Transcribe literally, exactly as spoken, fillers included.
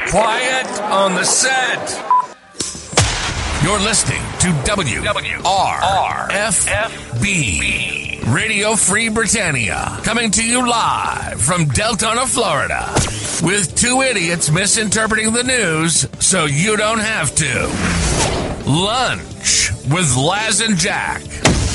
Quiet on the set. You're listening to W R F B Radio Free Britannia, coming to you live from Deltona, Florida, with two idiots misinterpreting the news so you don't have to. Lunch with Laz and Jack.